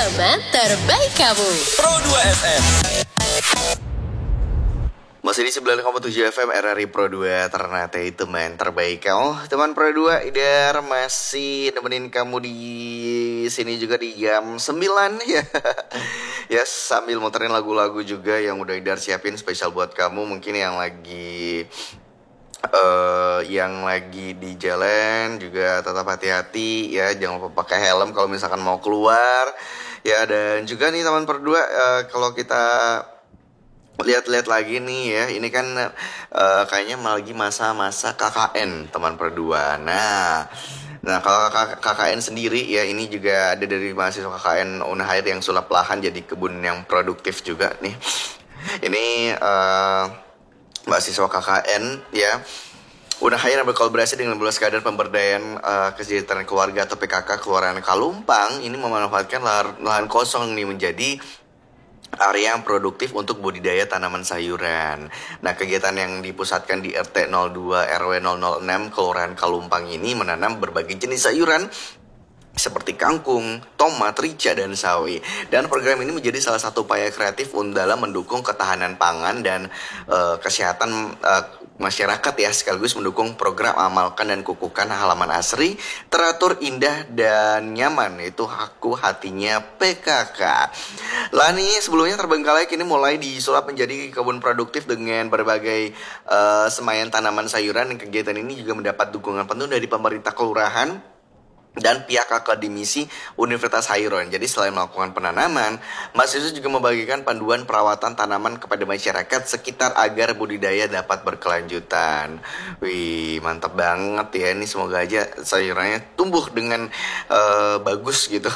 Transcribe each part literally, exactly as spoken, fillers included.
Teman terbaik kamu. Pro dua F M. Masih di sembilan koma tujuh F M R R I Pro dua, Ternate teman terbaik kamu. Teman Pro dua, Idar masih nemenin kamu di sini juga di jam sembilan ya. Ya, sambil muterin lagu-lagu juga yang udah Idar siapin spesial buat kamu. Mungkin yang lagi uh, yang lagi di jalan juga tetap hati-hati ya, jangan lupa pakai helm kalau misalkan mau keluar. Ya, dan juga nih teman Pro dua, uh, kalau kita lihat-lihat lagi nih ya, ini kan uh, kayaknya lagi masa-masa K K N teman berdua. Nah, nah kalau K K N sendiri ya, ini juga ada dari mahasiswa K K N Unhair yang sulap lahan jadi kebun yang produktif juga nih. Ini uh, mahasiswa K K N ya, Unhair yang berkolaborasi dengan belas kadar pemberdayaan uh, kesejahteraan keluarga atau P K K Kelurahan Kalumpang ini memanfaatkan lahan, lahan kosong nih menjadi area yang produktif untuk budidaya tanaman sayuran. Nah, kegiatan yang dipusatkan di R T nol dua R W nol nol enam Kelurahan Kalumpang ini menanam berbagai jenis sayuran seperti kangkung, tomat, rica, dan sawi. Dan program ini menjadi salah satu upaya kreatif dalam mendukung ketahanan pangan dan uh, kesehatan uh, masyarakat ya, sekaligus mendukung program amalkan dan kukuhkan halaman asri, teratur, indah, dan nyaman, itu Aku Hatinya P K K. Lahan ini sebelumnya terbengkalai kini mulai disulap menjadi kebun produktif dengan berbagai uh, semayan tanaman sayuran. Dan kegiatan ini juga mendapat dukungan penuh dari pemerintah kelurahan dan pihak akademisi Universitas Hairon. Jadi selain melakukan penanaman, mahasiswa juga membagikan panduan perawatan tanaman kepada masyarakat sekitar agar budidaya dapat berkelanjutan. Wih, mantap banget ya. Ini semoga aja sayurannya tumbuh dengan uh, bagus gitu.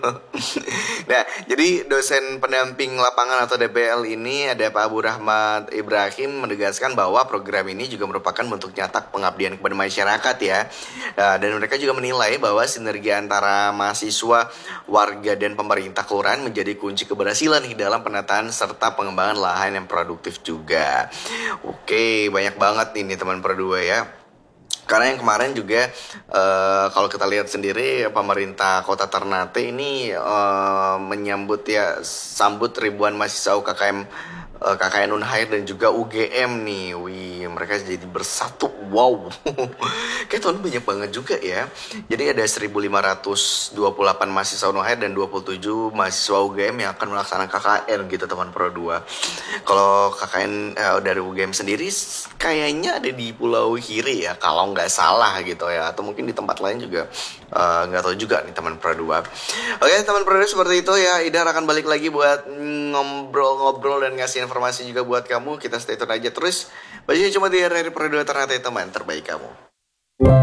Nah, jadi dosen pendamping lapangan atau D P L ini ada Pak Abu Rahmat Ibrahim menegaskan bahwa program ini juga merupakan bentuk nyata pengabdian kepada masyarakat ya. Nah, dan mereka juga menilai bahwa sinergi antara mahasiswa, warga, dan pemerintah kelurahan menjadi kunci keberhasilan di dalam penataan serta pengembangan lahan yang produktif juga. Oke, banyak banget ini teman berdua ya. Karena yang kemarin juga uh, kalau kita lihat sendiri, pemerintah Kota Ternate ini uh, menyambut ya, sambut ribuan mahasiswa U K K M uh, K K N Unhair dan juga U G M nih. Wih, mereka jadi bersatu. Wow. Kayak tahun banyak banget juga ya. Jadi ada seribu lima ratus dua puluh delapan mahasiswa Unhair dan dua puluh tujuh mahasiswa U G M yang akan melaksanakan K K N gitu teman Pro dua. Kalau K K N uh, dari U G M sendiri kayaknya ada di Pulau Hiri ya, kalau nggak salah gitu ya, atau mungkin di tempat lain juga uh, nggak tahu juga nih teman Pro dua. Oke teman Pro dua, seperti itu ya. Idar akan balik lagi buat ngobrol-ngobrol dan ngasih informasi juga buat kamu. Kita stay tune aja terus. Bajunya cuma di R R I Pro dua Ternate, teman terbaik kamu.